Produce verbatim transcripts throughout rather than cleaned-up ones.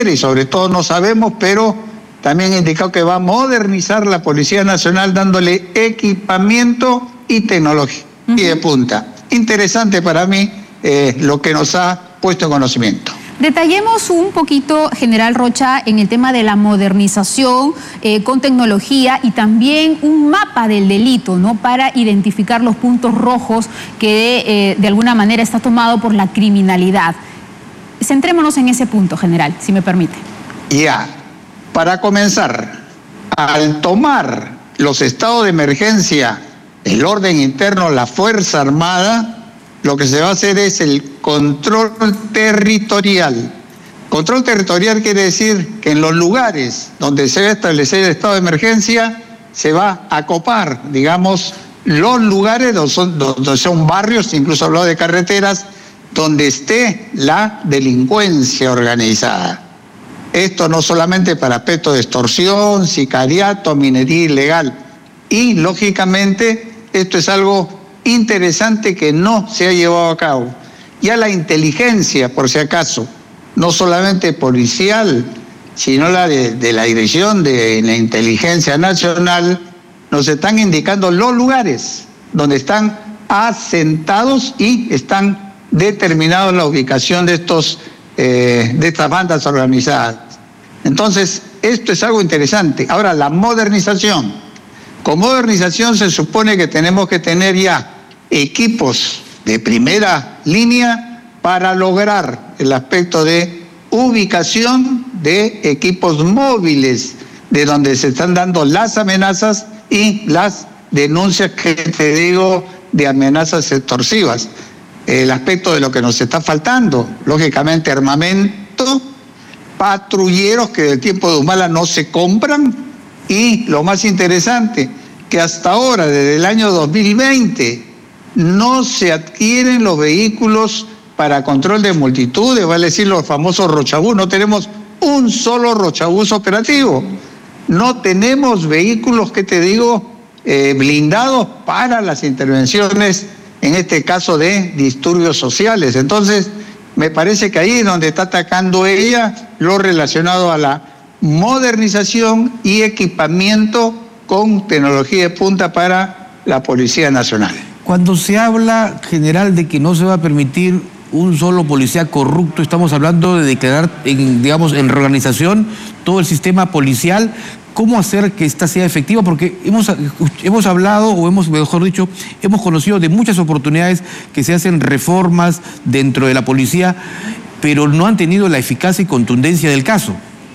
y sobre todo no sabemos, pero también ha indicado que va a modernizar la Policía Nacional dándole equipamiento y tecnología uh-huh. de punta. Interesante para mí eh, lo que nos ha puesto en conocimiento. Detallemos un poquito, General Rocha, en el tema de la modernización eh, con tecnología y también un mapa del delito, ¿no?, para identificar los puntos rojos que eh, de alguna manera está tomado por la criminalidad. Centrémonos en ese punto, general, si me permite. Ya, para comenzar, al tomar los estados de emergencia, el orden interno, la Fuerza Armada, lo que se va a hacer es el control territorial. Control territorial quiere decir que en los lugares donde se va a establecer el estado de emergencia, se va a acopar, digamos, los lugares donde son, donde son barrios, incluso hablado de carreteras, donde esté la delincuencia organizada. Esto no solamente para aspectos de extorsión, sicariato, minería ilegal. Y, lógicamente, esto es algo interesante que no se ha llevado a cabo. Ya la inteligencia, por si acaso, no solamente policial, sino la de, de la Dirección de la Inteligencia Nacional, nos están indicando los lugares donde están asentados y están determinados la ubicación de estos eh, de estas bandas organizadas. Entonces, esto es algo interesante. Ahora, la modernización. Con modernización se supone que tenemos que tener ya equipos de primera línea para lograr el aspecto de ubicación de equipos móviles, de donde se están dando las amenazas y las denuncias que te digo de amenazas extorsivas. El aspecto de lo que nos está faltando, lógicamente armamento, patrulleros que del tiempo de Humala no se compran. Y lo más interesante, que hasta ahora, desde el año dos mil veinte, no se adquieren los vehículos para control de multitudes, vale decir los famosos rochabús. No tenemos un solo rochabús operativo. No tenemos vehículos, que te digo, eh, blindados para las intervenciones, en este caso de disturbios sociales. Entonces, me parece que ahí es donde está atacando ella lo relacionado a la modernización y equipamiento con tecnología de punta para la Policía Nacional. Cuando se habla, general, de que no se va a permitir un solo policía corrupto, estamos hablando de declarar, en, digamos, en reorganización todo el sistema policial. ¿Cómo hacer que esta sea efectiva? Porque hemos, hemos hablado, o hemos, mejor dicho, hemos conocido de muchas oportunidades que se hacen reformas dentro de la policía, pero no han tenido la eficacia y contundencia del caso.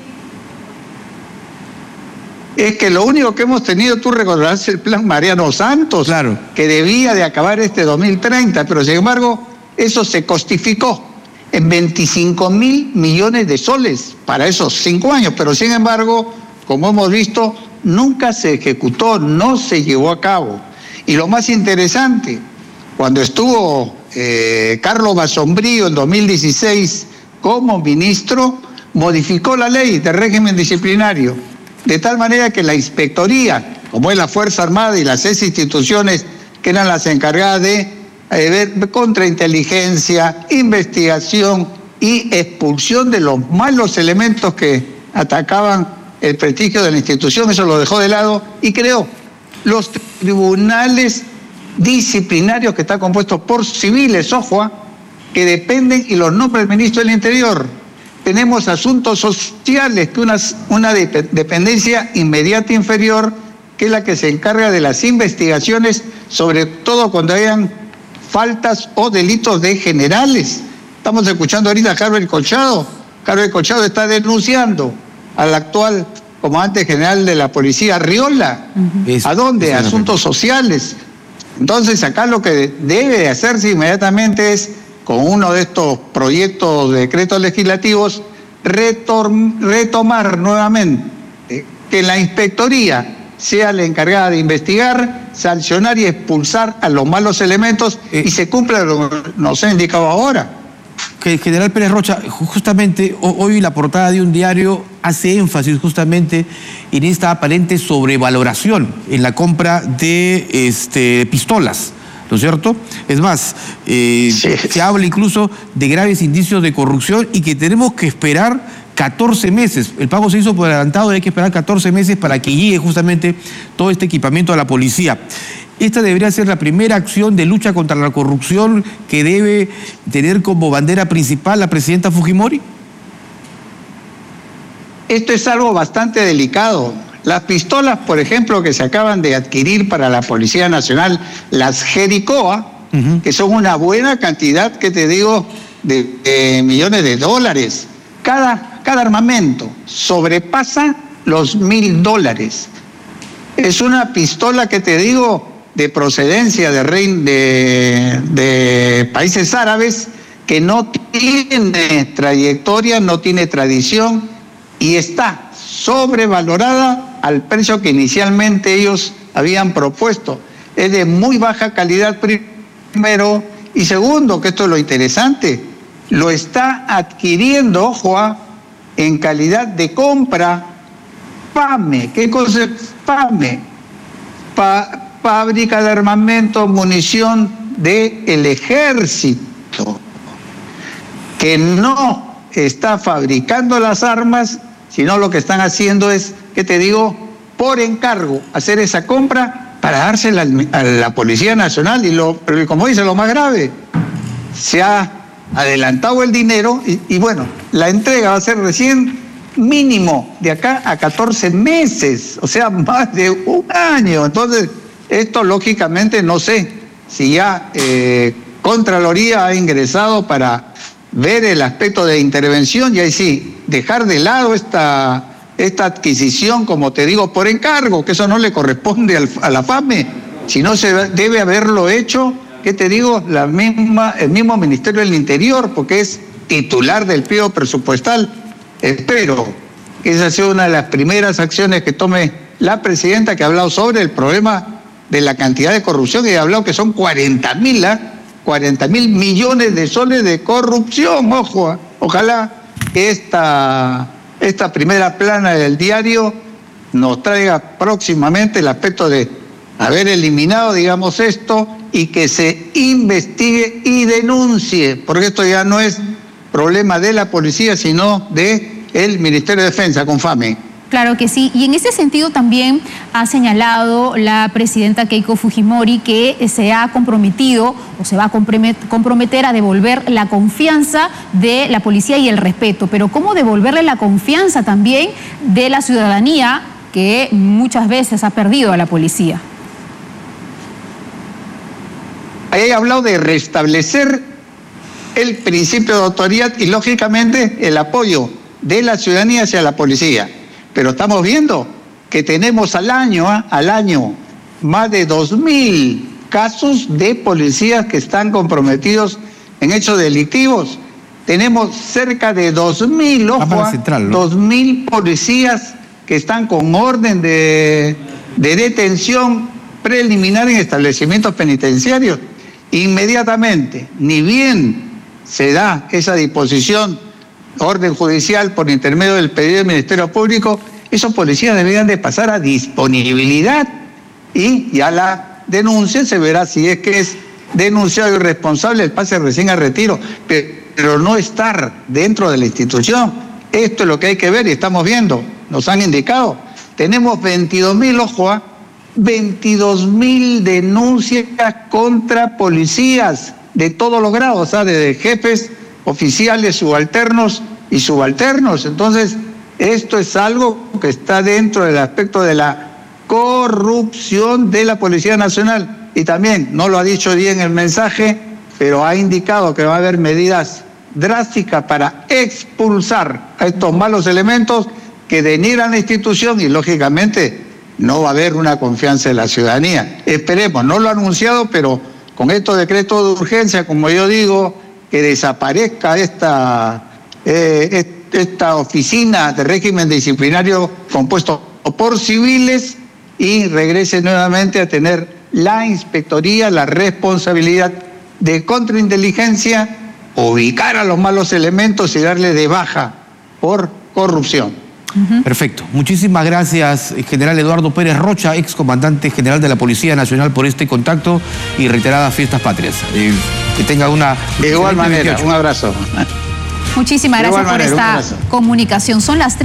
Es que lo único que hemos tenido, tú recordarás el plan Mariano Santos, claro, que debía de acabar este dos mil treinta, pero sin embargo eso se costificó en veinticinco mil millones de soles para esos cinco años, pero sin embargo, como hemos visto, nunca se ejecutó, no se llevó a cabo. Y lo más interesante, cuando estuvo eh, Carlos Basombrío en dos mil dieciséis como ministro, modificó la ley de régimen disciplinario, de tal manera que la inspectoría, como es la Fuerza Armada y las seis instituciones que eran las encargadas de eh, ver contrainteligencia, investigación y expulsión de los malos elementos que atacaban el prestigio de la institución, eso lo dejó de lado y creó los tribunales disciplinarios, que está compuesto por civiles, ojo, que dependen y los nombra el ministro del Interior. Tenemos asuntos sociales, que una, una dependencia inmediata inferior, que es la que se encarga de las investigaciones, sobre todo cuando hayan faltas o delitos de generales. Estamos escuchando ahorita a Carver Colchado. Carver Colchado está denunciando al actual comandante general de la policía, Riola. Uh-huh. ¿A dónde? Es Asuntos sociales. Entonces, acá lo que debe de hacerse inmediatamente es, con uno de estos proyectos de decretos legislativos, retom retomar nuevamente eh, que la inspectoría sea la encargada de investigar, sancionar y expulsar a los malos elementos eh, y se cumpla lo que nos ha indicado ahora. Que General Pérez Rocha, justamente hoy la portada de un diario hace énfasis justamente en esta aparente sobrevaloración en la compra de este, pistolas, ¿no es cierto? Es más, eh, sí. se habla incluso de graves indicios de corrupción y que tenemos que esperar catorce meses. El pago se hizo por adelantado y hay que esperar catorce meses para que llegue justamente todo este equipamiento a la policía. Esta debería ser la primera acción de lucha contra la corrupción que debe tener como bandera principal la presidenta Fujimori. Esto es algo bastante delicado. Las pistolas, por ejemplo, que se acaban de adquirir para la Policía Nacional, las Jericoa, uh-huh. que son una buena cantidad, que te digo, de, de millones de dólares. Cada, cada armamento sobrepasa los mil dólares. Es una pistola que te digo de procedencia de, rein, de, de países árabes, que no tiene trayectoria, no tiene tradición y está sobrevalorada al precio que inicialmente ellos habían propuesto. Es de muy baja calidad primero, y segundo, que esto es lo interesante, lo está adquiriendo, ojo, en calidad de compra FAME. ¿Qué cosa es FAME? Pa, fábrica de armamento, munición del ejército, que no está fabricando las armas, sino lo que están haciendo es, que te digo, por encargo, hacer esa compra para dársela a la Policía Nacional. Y lo, como dice, lo más grave, se ha adelantado el dinero y, y bueno, la entrega va a ser recién mínimo de acá a catorce meses, o sea, más de un año. Entonces, esto lógicamente no sé si ya eh, Contraloría ha ingresado para ver el aspecto de intervención y ahí sí, dejar de lado esta, esta adquisición, como te digo, por encargo, que eso no le corresponde al, a la FAME, sino se debe haberlo hecho, que te digo, la misma, el mismo Ministerio del Interior, porque es titular del pliego presupuestal. Espero que esa sea una de las primeras acciones que tome la presidenta, que ha hablado sobre el problema de la cantidad de corrupción, y ha hablado que son cuarenta mil, ¿eh? cuarenta mil millones de soles de corrupción. Ojo, ojalá que esta, esta primera plana del diario nos traiga próximamente el aspecto de haber eliminado, digamos, esto, y que se investigue y denuncie, porque esto ya no es problema de la policía, sino de el Ministerio de Defensa con FAME. Claro que sí, y en ese sentido también ha señalado la presidenta Keiko Fujimori que se ha comprometido o se va a comprometer a devolver la confianza de la policía y el respeto, pero ¿cómo devolverle la confianza también de la ciudadanía que muchas veces ha perdido a la policía? Ahí he hablado de restablecer el principio de autoridad y lógicamente el apoyo de la ciudadanía hacia la policía. Pero estamos viendo que tenemos al año, ¿eh? al año, más de dos mil casos de policías que están comprometidos en hechos delictivos. Tenemos cerca de dos mil, ojo, central, ¿no? dos mil policías que están con orden de, de detención preliminar en establecimientos penitenciarios. Inmediatamente, ni bien se da esa disposición, orden judicial por intermedio del pedido del Ministerio Público, esos policías deberían de pasar a disponibilidad y ya la denuncia se verá si es que es denunciado irresponsable, el pase recién a retiro, pero no estar dentro de la institución. Esto es lo que hay que ver y estamos viendo, nos han indicado. Tenemos veintidós mil, ojo, veintidós mil denuncias contra policías de todos los grados, o sea, de jefes, oficiales, subalternos y subalternos. Entonces, esto es algo que está dentro del aspecto de la corrupción de la Policía Nacional. Y también, no lo ha dicho bien el mensaje, pero ha indicado que va a haber medidas drásticas para expulsar a estos malos elementos que denigran la institución y, lógicamente, no va a haber una confianza en la ciudadanía. Esperemos, no lo ha anunciado, pero con estos decretos de urgencia, como yo digo, que desaparezca esta, eh, esta oficina de régimen disciplinario compuesto por civiles y regrese nuevamente a tener la inspectoría, la responsabilidad de contrainteligencia, ubicar a los malos elementos y darle de baja por corrupción. Uh-huh. Perfecto. Muchísimas gracias, general Eduardo Pérez Rocha, ex comandante general de la Policía Nacional, por este contacto y reiteradas fiestas patrias. Eh, que tenga una... De igual manera, un abrazo. Muchísimas De gracias igual por manera, un esta abrazo. comunicación. Son las tres.